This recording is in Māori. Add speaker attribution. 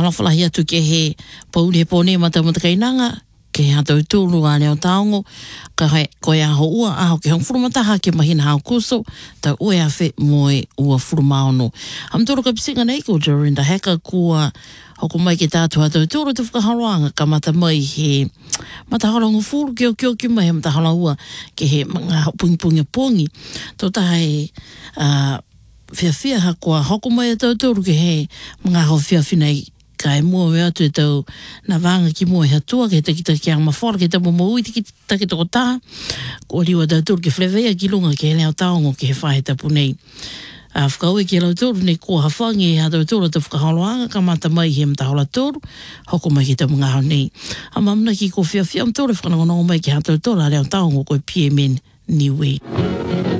Speaker 1: halawhalahi atu ke he paule pone mata kainanga, ke hato tūru a leo taongo, ka he koe aho ua aho ke hong furumataha ke mahina hao kuso, ta ue a whi moe ua furumaono. Amtoro ka pisinga nei ko Dorinda Heka kua hoko mai ke tātua tau tūru te whakaharoanga ka mata mai he mataharongo furu ke o ki mai he mataharonga ke he mga pungi pongi. Tō tahe whiawhia hakoa hoko mai a tau tūru ke he mga hau whiawhinei ka e mua wea tu e tau na vanga ki mua he atua ke te kita ki ang mawhora ke te momo ui te kita ki toko tā ko riwa tau tūru ke whlewea ki lunga ke he leo taongo ke he whahe tapu nei. Whakaue ki lau tūru nei kua hawhangi e tau tūru te whakaholoanga ka mata mai he mtahola tūru hoko mai ki te mga hau nei. A mamna ki ko whiawhia mtūru whakanongonongo mai ki ha tau tūru a leo taongo koe PMN Niue.